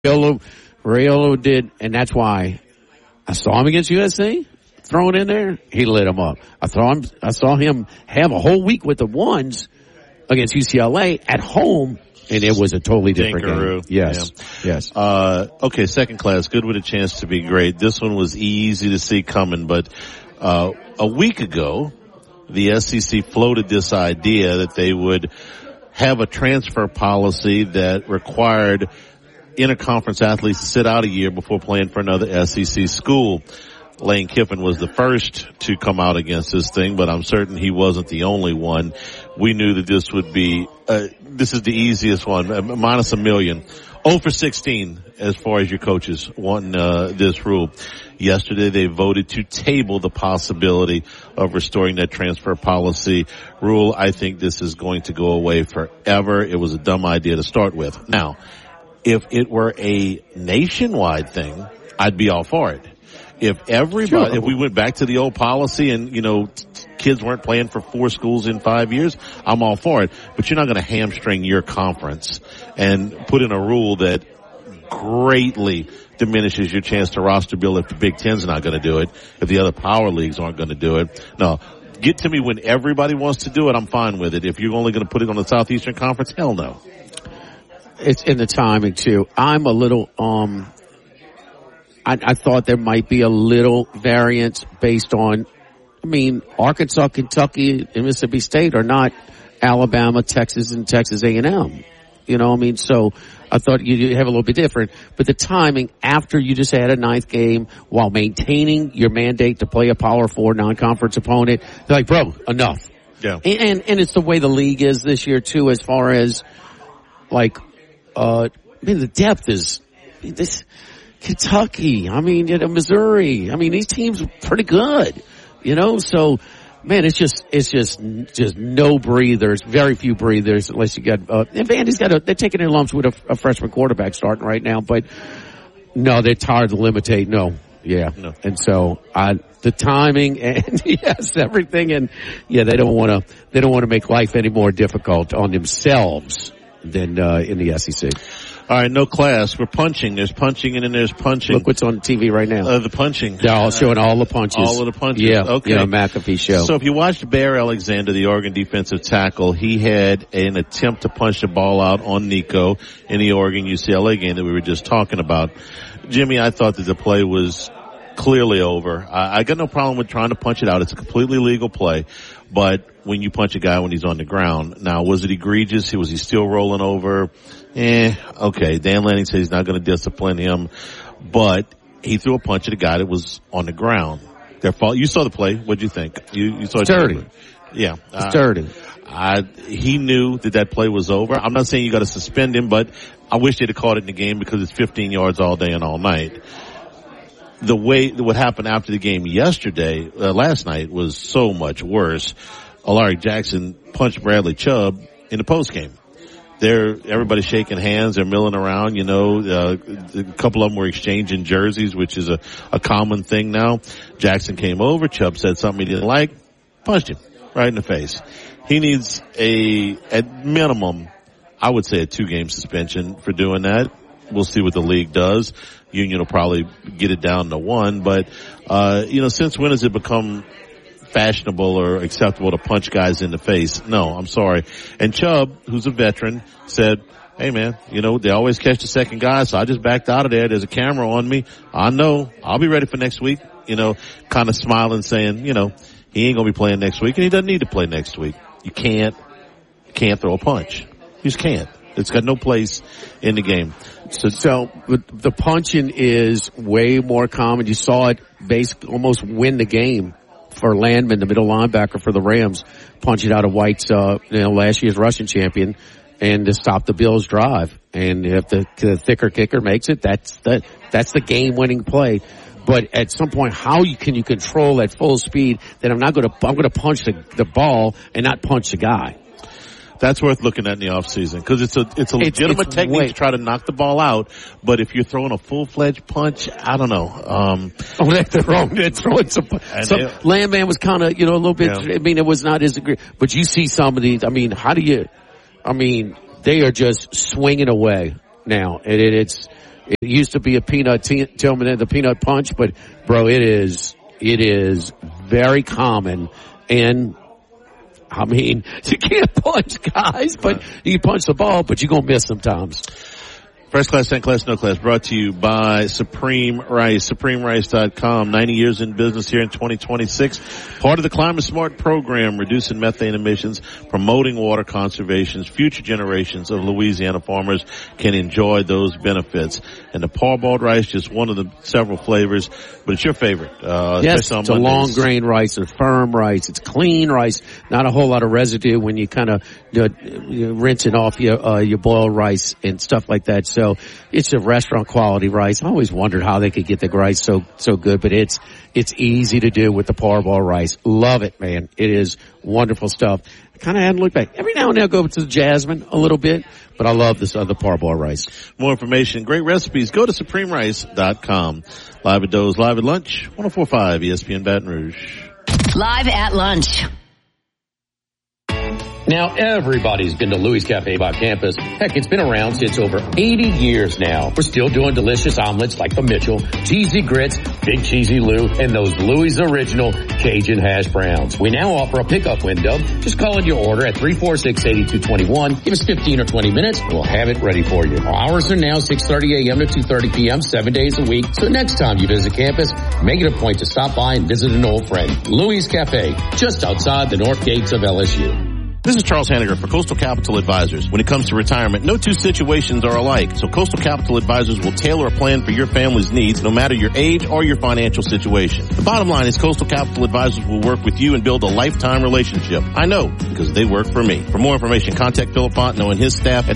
Raiola did, and that's why I saw him against USC. Thrown in there, he lit him up. I saw him have a whole week with the ones against UCLA at home, and it was a totally different game. Yes. Okay, second class, good with a chance to be great. This one was easy to see coming, but a week ago, the SEC floated this idea that they would have a transfer policy that required interconference athletes to sit out a year before playing for another SEC school. Lane Kiffin was the first to come out against this thing, but I'm certain he wasn't the only one. We knew that this would be, this is the easiest one, minus $1 million. 0 for 16 as far as your coaches wanting, this rule. Yesterday they voted to table the possibility of restoring that transfer policy rule. I think this is going to go away forever. It was a dumb idea to start with. Now, if it were a nationwide thing, I'd be all for it. If we went back to the old policy and, kids weren't playing for 4 schools in 5 years, I'm all for it. But you're not going to hamstring your conference and put in a rule that greatly diminishes your chance to roster build if the Big Ten's not going to do it, if the other power leagues aren't going to do it. No, get to me when everybody wants to do it, I'm fine with it. If you're only going to put it on the Southeastern Conference, hell no. It's in the timing, too. I'm a little, I thought there might be a little variance based on, Arkansas, Kentucky, and Mississippi State are not Alabama, Texas, and Texas A&M. So I thought you'd have a little bit different. But the timing after you just had a 9th game while maintaining your mandate to play a Power 4 non-conference opponent, they're like, bro, enough. Yeah. And it's the way the league is this year, too, as far as, the depth is this. Kentucky, Missouri. These teams are pretty good, so, man, it's just no breathers, very few breathers unless you got, and Vandy's they're taking their lumps with a freshman quarterback starting right now, but no, they're tired to limitate, no. And so, the timing and yes, everything, and they don't want to make life any more difficult on themselves than, in the SEC. All right, no class. We're punching. There's punching and then there's punching. Look what's on TV right now. The punching. They're all showing all the punches. All of the punches. Yeah. Okay. McAfee show. So if you watched Bear Alexander, the Oregon defensive tackle, he had an attempt to punch the ball out on Nico in the Oregon UCLA game that we were just talking about. Jimmy, I thought that the play was clearly over. I got no problem with trying to punch it out. It's a completely legal play. But when you punch a guy when he's on the ground, now was it egregious? Was he still rolling over? Okay. Dan Lanning says he's not going to discipline him, but he threw a punch at a guy that was on the ground. Their fault. You saw the play. What'd you think? You saw it. Dirty. Yeah. It's dirty. He knew that play was over. I'm not saying you got to suspend him, but I wish they'd have caught it in the game because it's 15 yards all day and all night. What happened after the game last night was so much worse. Alaric Jackson punched Bradley Chubb in the postgame. Everybody's shaking hands, they're milling around, a couple of them were exchanging jerseys, which is a common thing now. Jackson came over, Chubb said something he didn't like, punched him right in the face. He needs at minimum, I would say a 2-game suspension for doing that. We'll see what the league does. Union will probably get it down to 1, but, since when has it become fashionable or acceptable to punch guys in the face? No, I'm sorry. And Chubb, who's a veteran, said, hey man, they always catch the second guy, so I just backed out of there. There's a camera on me. I know. I'll be ready for next week. Kind of smiling, saying, he ain't gonna be playing next week, and he doesn't need to play next week. You can't throw a punch. You just can't. It's got no place in the game. So the punching is way more common. You saw it basically almost win the game for Landman, the middle linebacker for the Rams, punching out of White's, last year's rushing champion, and to stop the Bills' drive. And if the thicker kicker makes it, that's the game-winning play. But at some point, how can you control at full speed that I'm going to punch the ball and not punch the guy? That's worth looking at in the off season because it's a legitimate technique to try to knock the ball out. But if you're throwing a full-fledged punch, I don't know. They're throwing some Landman was kind of, a little bit. Yeah. It was not his agree. But you see some of these. They are just swinging away now. It's It used to be a peanut Tillman and the peanut punch, but bro, it is very common. And I mean, you can't punch guys, but you can punch the ball, but you're going to miss sometimes. First class, second class, no class, brought to you by Supreme Rice, SupremeRice.com. 90 years in business here in 2026. Part of the Climate Smart program, reducing methane emissions, promoting water conservation. Future generations of Louisiana farmers can enjoy those benefits. And the parboiled rice, just one of the several flavors, but it's your favorite. Yes, it's a long grain rice, a firm rice. It's clean rice, not a whole lot of residue when you kind of rinsing off your boiled rice and stuff like that. So it's a restaurant quality rice. I always wondered how they could get the rice so good, but it's easy to do with the parboiled rice. Love it, man. It is wonderful stuff. I kind of hadn't looked back. Every now and then I'll go to the Jasmine a little bit, but I love this other parboiled rice. More information, great recipes, go to SupremeRice.com. Live at Doe's, live at lunch, 104.5 ESPN Baton Rouge. Live at lunch. Now, everybody's been to Louis Cafe by campus. Heck, it's been around since over 80 years now. We're still doing delicious omelets like the Mitchell, cheesy grits, Big Cheesy Lou, and those Louis Original Cajun hash browns. We now offer a pickup window. Just call in your order at 346-8221. Give us 15 or 20 minutes, and we'll have it ready for you. Our hours are now 6:30 a.m. to 2:30 p.m., 7 days a week. So next time you visit campus, make it a point to stop by and visit an old friend. Louis Cafe, just outside the north gates of LSU. This is Charles Hanniger for Coastal Capital Advisors. When it comes to retirement, no two situations are alike, so Coastal Capital Advisors will tailor a plan for your family's needs, no matter your age or your financial situation. The bottom line is Coastal Capital Advisors will work with you and build a lifetime relationship. I know, because they work for me. For more information, contact Philip Fontenot and his staff at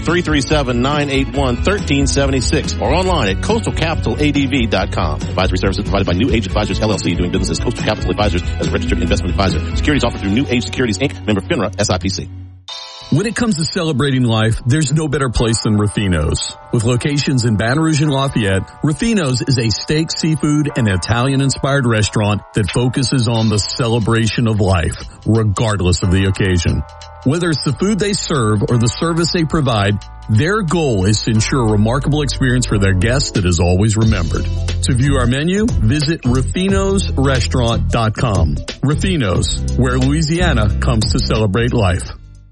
337-981-1376 or online at coastalcapitaladv.com. Advisory services provided by New Age Advisors, LLC, doing business as Coastal Capital Advisors as a registered investment advisor. Securities offered through New Age Securities, Inc., member FINRA, SIPC. When it comes to celebrating life, there's no better place than Ruffino's. With locations in Baton Rouge and Lafayette, Ruffino's is a steak, seafood, and Italian-inspired restaurant that focuses on the celebration of life, regardless of the occasion. Whether it's the food they serve or the service they provide, their goal is to ensure a remarkable experience for their guests that is always remembered. To view our menu, visit Ruffino'sRestaurant.com. Ruffino's, where Louisiana comes to celebrate life.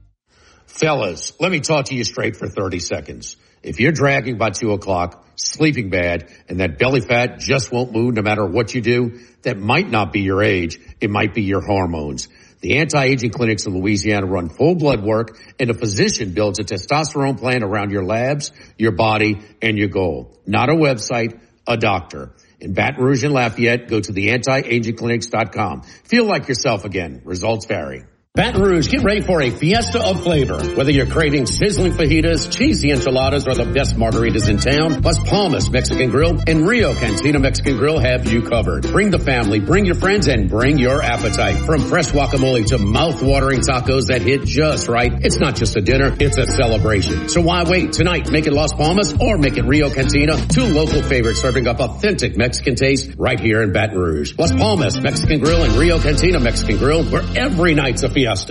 Fellas, let me talk to you straight for 30 seconds. If you're dragging by 2 o'clock, sleeping bad, and that belly fat just won't move no matter what you do, that might not be your age. It might be your hormones. The anti-aging clinics in Louisiana run full blood work, and a physician builds a testosterone plan around your labs, your body, and your goal. Not a website, a doctor. In Baton Rouge and Lafayette, go to the antiagingclinics.com. Feel like yourself again. Results vary. Baton Rouge, get ready for a fiesta of flavor. Whether you're craving sizzling fajitas, cheesy enchiladas, or the best margaritas in town, Las Palmas Mexican Grill and Rio Cantina Mexican Grill have you covered. Bring the family, bring your friends, and bring your appetite. From fresh guacamole to mouth-watering tacos that hit just right, it's not just a dinner, it's a celebration. So why wait? Tonight, make it Las Palmas or make it Rio Cantina, two local favorites serving up authentic Mexican taste right here in Baton Rouge. Las Palmas Mexican Grill and Rio Cantina Mexican Grill, where every night's a fiesta.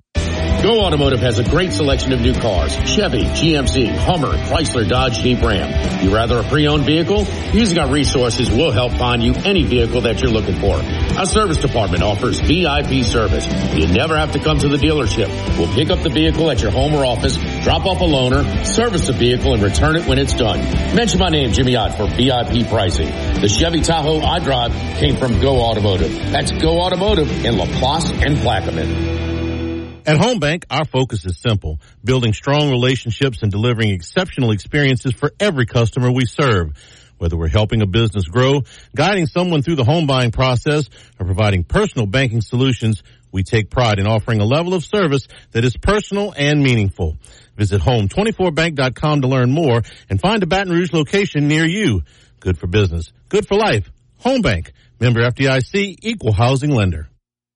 Go Automotive has a great selection of new cars. Chevy, GMC, Hummer, Chrysler, Dodge, Jeep, Ram. You rather a pre-owned vehicle? Using our resources, we'll help find you any vehicle that you're looking for. Our service department offers VIP service. You never have to come to the dealership. We'll pick up the vehicle at your home or office, drop off a loaner, service the vehicle, and return it when it's done. Mention my name, Jimmy Ott, for VIP pricing. The Chevy Tahoe I drive came from Go Automotive. That's Go Automotive in LaPlace and Plaquemine. At Home Bank, our focus is simple, building strong relationships and delivering exceptional experiences for every customer we serve. Whether we're helping a business grow, guiding someone through the home buying process, or providing personal banking solutions, we take pride in offering a level of service that is personal and meaningful. Visit home24bank.com to learn more and find a Baton Rouge location near you. Good for business, good for life. Home Bank, member FDIC, equal housing lender.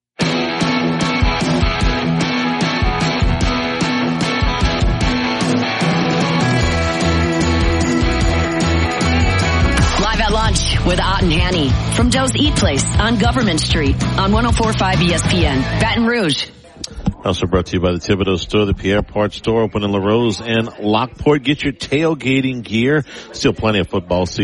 Lunch with Ott and Hanny from Doe's Eat Place on Government Street on 104.5 ESPN, Baton Rouge. All Also brought to you by the Thibodeau Store, the Pierre Parts Store, open in La Rose and Lockport. Get your tailgating gear. Still plenty of football season